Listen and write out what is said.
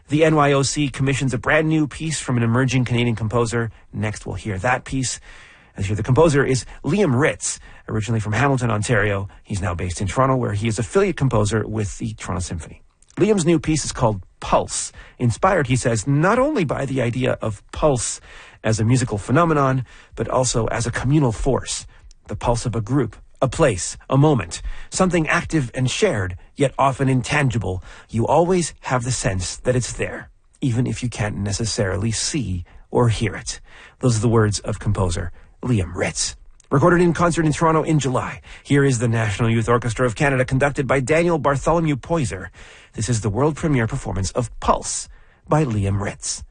The NYOC commissions a brand new piece from an emerging Canadian composer. Next, we'll hear that piece. As you hear, the composer is Liam Ritz, originally from Hamilton, Ontario. He's now based in Toronto, where he is affiliate composer with the Toronto Symphony. Liam's new piece is called Pulse, inspired, he says, not only by the idea of pulse as a musical phenomenon, but also as a communal force, the pulse of a group, a place, a moment, something active and shared, yet often intangible. You always have the sense that it's there, even if you can't necessarily see or hear it. Those are the words of composer Liam Ritz. Recorded in concert in Toronto in July, here is the National Youth Orchestra of Canada, conducted by Daniel Bartholomew Poyser. This is the world premiere performance of Pulse by Liam Ritz.